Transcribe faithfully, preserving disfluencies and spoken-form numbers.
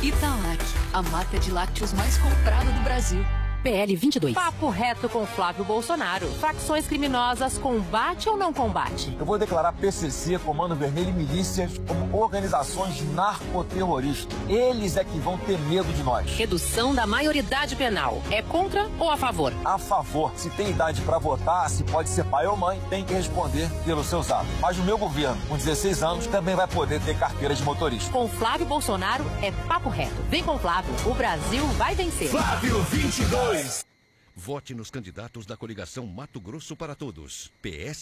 Italac, a marca de lácteos mais comprada do Brasil. P L vinte e dois. Papo reto com Flávio Bolsonaro. Facções criminosas combate ou não combate? Eu vou declarar P C C, Comando Vermelho e milícias como organizações narcoterroristas. Eles é que vão ter medo de nós. Redução da maioridade penal. É contra ou a favor? A favor. Se tem idade para votar, se pode ser pai ou mãe, tem que responder pelos seus atos. Mas no meu governo, com dezesseis anos, também vai poder ter carteira de motorista. Com Flávio Bolsonaro é papo reto. Vem com Flávio, o Brasil vai vencer. Flávio vinte e dois. Vote nos candidatos da coligação Mato Grosso para Todos. P S